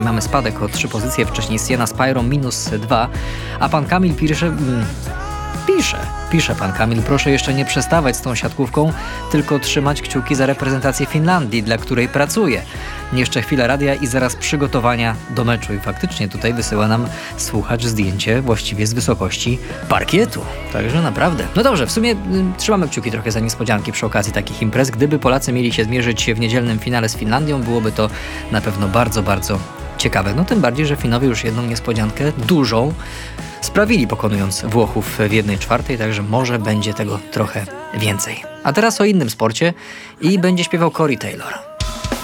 Mamy spadek o 3 pozycje, wcześniej Siena Spyro -2, a pan Kamil pisze pan Kamil, proszę jeszcze nie przestawać z tą siatkówką, tylko trzymać kciuki za reprezentację Finlandii, dla której pracuję. Jeszcze chwilę radia i zaraz przygotowania do meczu. I faktycznie tutaj wysyła nam słuchacz zdjęcie właściwie z wysokości parkietu. Także naprawdę. No dobrze, w sumie trzymamy kciuki trochę za niespodzianki przy okazji takich imprez. Gdyby Polacy mieli się zmierzyć w niedzielnym finale z Finlandią, byłoby to na pewno bardzo, bardzo ciekawe. No tym bardziej, że Finowie już jedną niespodziankę dużą sprawili, pokonując Włochów w 1/4, także może będzie tego trochę więcej. A teraz o innym sporcie i będzie śpiewał Corey Taylor.